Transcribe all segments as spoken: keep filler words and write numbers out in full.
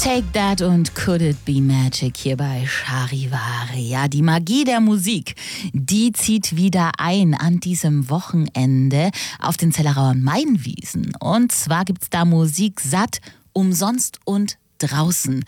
Take That und Could It Be Magic hier bei Charivari. Ja, die Magie der Musik, die zieht wieder ein an diesem Wochenende auf den Zellerauer Mainwiesen. Und zwar gibt's da Musik satt, umsonst und draußen.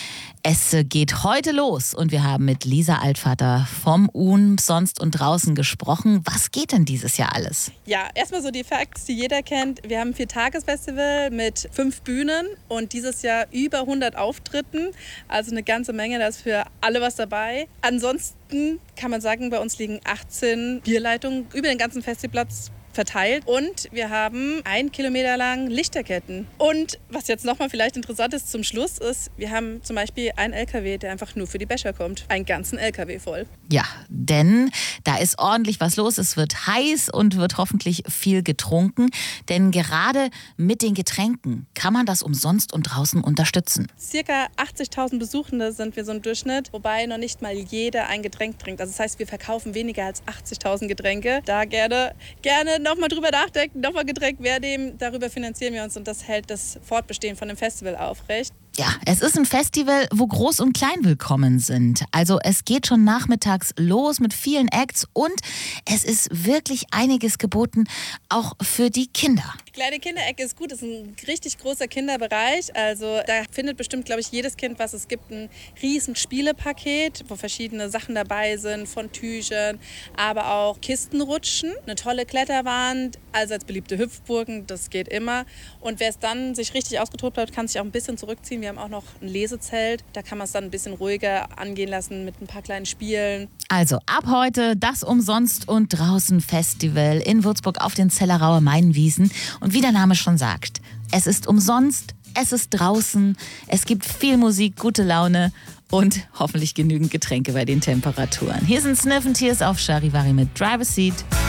Es geht heute los und wir haben mit Lisa Altvater vom Umsonst und draußen gesprochen. Was geht denn dieses Jahr alles? Ja, erstmal so die Facts, die jeder kennt. Wir haben ein Viertagesfestival mit fünf Bühnen und dieses Jahr über hundert Auftritten. Also eine ganze Menge, da ist für alle was dabei. Ansonsten kann man sagen, bei uns liegen achtzehn Bierleitungen über den ganzen Festiplatz verteilt und wir haben ein Kilometer lang Lichterketten. Und was jetzt nochmal vielleicht interessant ist zum Schluss ist, wir haben zum Beispiel einen L K W, der einfach nur für die Becher kommt. Einen ganzen L K W voll. Ja, denn da ist ordentlich was los. Es wird heiß und wird hoffentlich viel getrunken. Denn gerade mit den Getränken kann man das umsonst und draußen unterstützen. Circa achtzigtausend Besuchende sind wir so im Durchschnitt, wobei noch nicht mal jeder ein Getränk trinkt. Also das heißt, wir verkaufen weniger als achtzigtausend Getränke. Da gerne, gerne nochmal drüber nachdenken, nochmal Getränk mehr nehmen. Darüber finanzieren wir uns und das hält das Fortbestehen von dem Festival aufrecht. Ja, es ist ein Festival, wo Groß und Klein willkommen sind. Also es geht schon nachmittags los mit vielen Acts und es ist wirklich einiges geboten, auch für die Kinder. Die kleine Kinderecke ist gut, das ist ein richtig großer Kinderbereich. Also da findet bestimmt, glaube ich, jedes Kind was. Es gibt ein riesen Spielepaket, wo verschiedene Sachen dabei sind, von Tüchern, aber auch Kistenrutschen, eine tolle Kletterwand, allseits beliebte Hüpfburgen, das geht immer. Und wer es dann sich richtig ausgetobt hat, kann sich auch ein bisschen zurückziehen. Wir haben auch noch ein Lesezelt, da kann man es dann ein bisschen ruhiger angehen lassen mit ein paar kleinen Spielen. Also ab heute das Umsonst und draußen Festival in Würzburg auf den Zellerauer Mainwiesen. Und wie der Name schon sagt, es ist umsonst, es ist draußen, es gibt viel Musik, gute Laune und hoffentlich genügend Getränke bei den Temperaturen. Hier sind Sniff and Tears auf Charivari mit Driver's Seat.